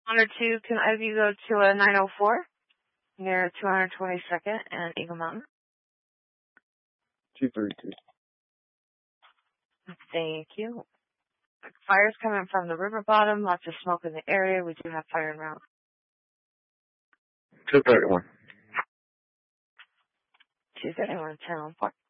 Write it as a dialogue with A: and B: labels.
A: 102, can I have you go to a 904 near 222nd and Eagle Mountain?
B: 232.
A: Thank you. Fire's coming from the river bottom, lots of smoke in the area. We do have fire en route.
B: 231.
A: 231, 10-4.